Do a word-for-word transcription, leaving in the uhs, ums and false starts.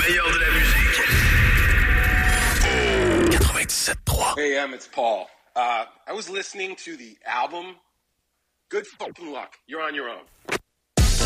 meilleur de la musique. quatre-vingt-dix-sept trois. Hey, Em, it's Paul. Uh, I was listening to the album Good Fucking Luck. You're on your own.